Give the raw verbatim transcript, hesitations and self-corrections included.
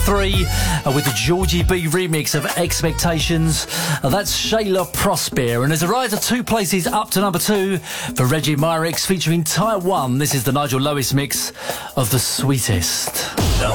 Three uh, with the Georgie B remix of Expectations. Uh, that's Shayla Prosper. And as a riser, two places up to number two for Reggie Myrix featuring Taiwan. This is the Nigel Lewis mix of The Sweetest.